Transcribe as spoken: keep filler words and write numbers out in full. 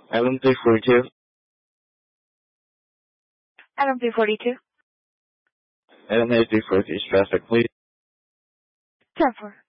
Item three forty-two. Item three forty-two. Item three forty-two is traffic, please. ten four.